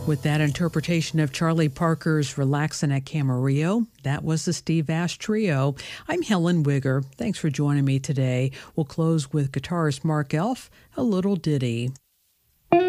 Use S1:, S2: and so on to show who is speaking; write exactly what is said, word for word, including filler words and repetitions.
S1: With that interpretation of Charlie Parker's Relaxin' at Camarillo, that was the Steve Ash Trio. I'm Helen Wigger. Thanks for joining me today. We'll close with guitarist Mark Elf, A Little Ditty.